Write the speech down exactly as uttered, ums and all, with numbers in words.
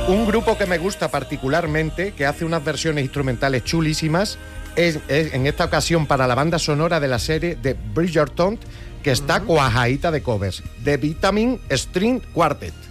Un grupo que me gusta particularmente, que hace unas versiones instrumentales chulísimas, es, es en esta ocasión para la banda sonora de la serie de Bridgerton, que está uh-huh. cuajadita de covers, The Vitamin String Quartet.